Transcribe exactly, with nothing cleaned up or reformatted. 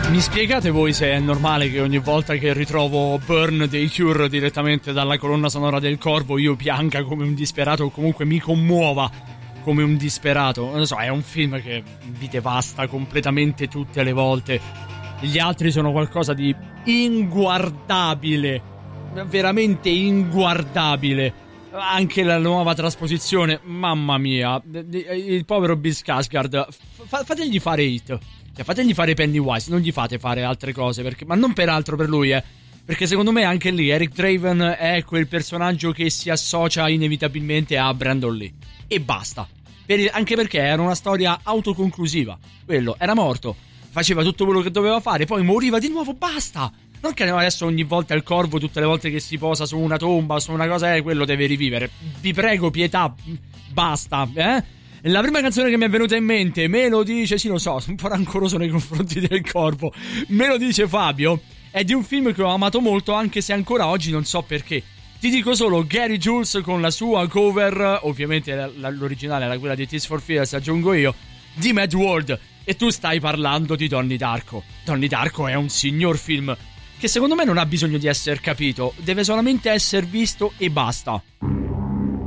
Mi spiegate voi se è normale che ogni volta che ritrovo Burn dei Cure direttamente dalla colonna sonora del Corvo io pianga come un disperato o comunque mi commuova come un disperato? Non lo so, è un film che vi devasta completamente tutte le volte. Gli altri sono qualcosa di inguardabile, veramente inguardabile. Anche la nuova trasposizione, mamma mia, il povero Bill Skarsgård, fa- fategli fare Hit. Cioè, fategli fare Pennywise, non gli fate fare altre cose, perché, ma non peraltro per lui, eh. Perché secondo me anche lì Eric Draven è quel personaggio che si associa inevitabilmente a Brandon Lee. E basta. Per, anche perché era una storia autoconclusiva. Quello, era morto, faceva tutto quello che doveva fare, poi moriva di nuovo, basta. Non che adesso ogni volta il corvo, tutte le volte che si posa su una tomba, su una cosa, eh, quello deve rivivere. Vi prego, pietà, basta, eh. La prima canzone che mi è venuta in mente, me lo dice, sì lo so, sono un po' rancoroso nei confronti del corvo, me lo dice Fabio, è di un film che ho amato molto anche se ancora oggi non so perché. Ti dico solo Gary Jules con la sua cover, ovviamente la, la, l'originale era quella di Tears for Fears, aggiungo io, di Mad World, e tu stai parlando di Donnie Darko. Donnie Darko è un signor film che secondo me non ha bisogno di essere capito, deve solamente essere visto e basta.